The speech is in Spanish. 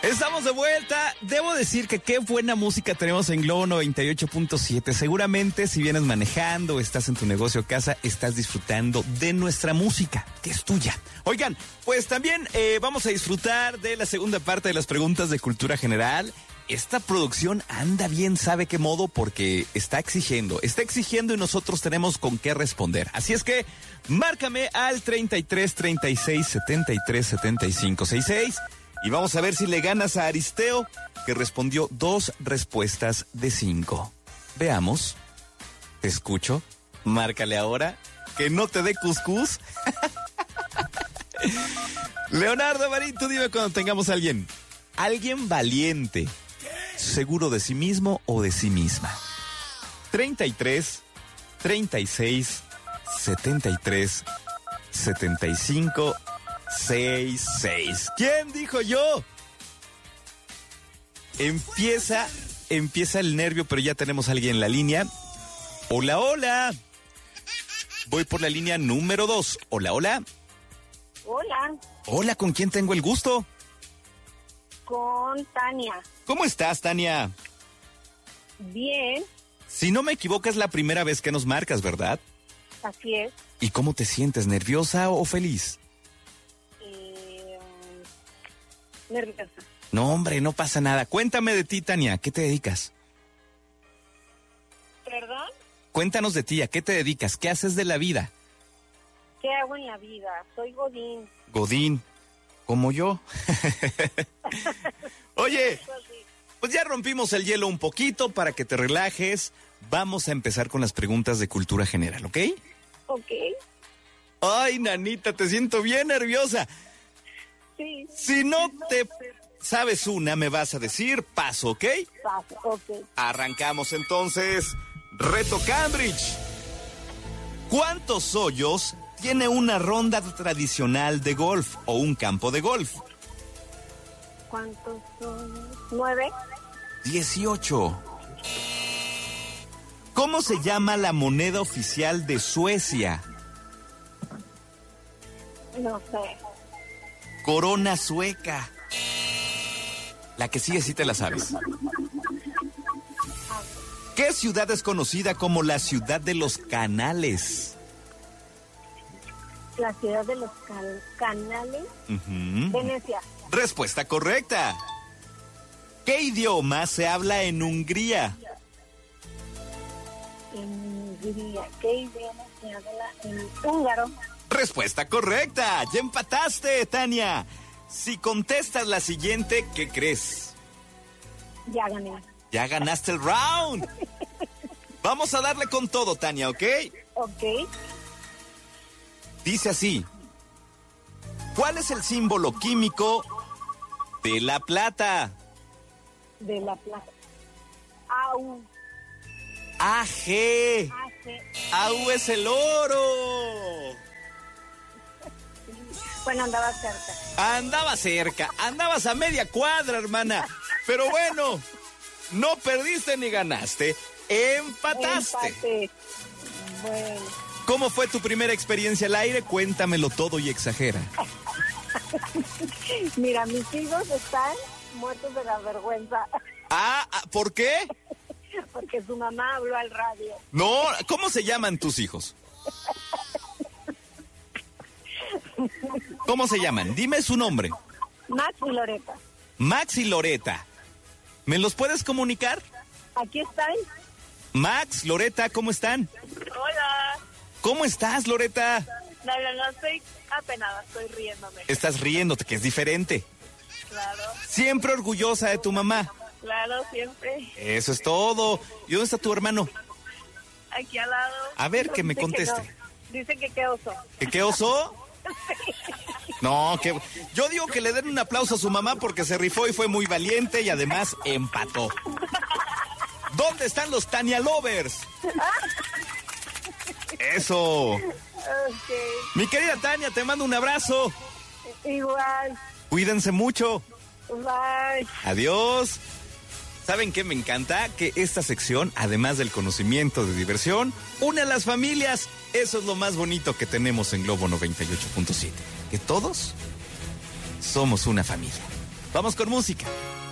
Estamos de vuelta. Debo decir que qué buena música tenemos en Globo 98.7. Seguramente si vienes manejando, estás en tu negocio o casa, estás disfrutando de nuestra música, que es tuya. Oigan, pues también vamos a disfrutar de la segunda parte de las preguntas de cultura general. Esta producción anda bien, sabe qué modo, porque está exigiendo y nosotros tenemos con qué responder. Así es que márcame al 33 36 73 75 66 y vamos a ver si le ganas a Aristeo, que respondió 2 respuestas de 5. Veamos. Te escucho. Márcale ahora. Que no te dé cuscús. Leonardo Marín, tú dime cuando tengamos a alguien. Alguien valiente, seguro de sí mismo o de sí misma. 33 36 73 75 66. ¿Quién dijo yo? Empieza el nervio, pero ya tenemos a alguien en la línea. Hola, hola. Voy por la línea número 2. Hola, hola. Hola. Hola, ¿con quién tengo el gusto? Con Tania. ¿Cómo estás, Tania? Bien. Si no me equivoco, es la primera vez que nos marcas, ¿verdad? Así es. ¿Y cómo te sientes? ¿Nerviosa o feliz? Nerviosa. No, hombre, no pasa nada. Cuéntame de ti, Tania. ¿Qué te dedicas? ¿Perdón? Cuéntanos de ti. ¿A qué te dedicas? ¿Qué haces de la vida? ¿Qué hago en la vida? Soy Godín. Godín. Como yo. Oye, pues ya rompimos el hielo un poquito para que te relajes. Vamos a empezar con las preguntas de cultura general, ¿ok? Ok. Ay, nanita, te siento bien nerviosa. Sí. Si no te sabes una, me vas a decir paso, ¿ok? Paso, ok. Arrancamos entonces. Reto Cambridge. ¿Cuántos hoyos tiene una ronda tradicional de golf o un campo de golf? ¿Cuántos son? 9. 18. ¿Cómo se llama la moneda oficial de Suecia? No sé. Corona sueca. La que sigue sí te la sabes. ¿Qué ciudad es conocida como la ciudad de los canales? La ciudad de los canales. Venecia. Respuesta correcta. ¿Qué idioma se habla en Hungría? En Hungría. ¿Qué idioma se habla en húngaro? Respuesta correcta. Ya empataste, Tania. Si contestas la siguiente, ¿qué crees? Ya gané. Ya ganaste el round. Vamos a darle con todo, Tania, ¿ok? Ok. Dice así. ¿Cuál es el símbolo químico de la plata? De la plata. AU. AG. AU es el oro. Bueno, andaba cerca. Andaba cerca, andabas a media cuadra, hermana. Pero bueno, no perdiste ni ganaste, empataste. Empate. Bueno. ¿Cómo fue tu primera experiencia al aire? Cuéntamelo todo y exagera. Mira, mis hijos están muertos de la vergüenza. ¿Por qué? Porque su mamá habló al radio. No, ¿cómo se llaman tus hijos? ¿Cómo se llaman? Dime su nombre. Max y Loreta. Max y Loreta. ¿Me los puedes comunicar? Aquí están. Max, Loreta, ¿cómo están? Hola. ¿Cómo estás, Loreta? No, estoy apenada, estoy riéndome. Estás riéndote, que es diferente. Claro. Siempre orgullosa de tu mamá. Claro, siempre. Eso es todo. ¿Y dónde está tu hermano? Aquí al lado. A ver, que me Dice conteste. que no. Dice que qué oso. ¿Que qué oso? No, que yo digo que le den un aplauso a su mamá porque se rifó y fue muy valiente y además empató. ¿Dónde están los Tania Lovers? Eso. Ok. Mi querida Tania, te mando un abrazo. Igual. Cuídense mucho. Bye. Adiós. ¿Saben qué me encanta? Que esta sección, además del conocimiento de diversión, une a las familias. Eso es lo más bonito que tenemos en Globo 98.7. Que todos somos una familia. Vamos con música.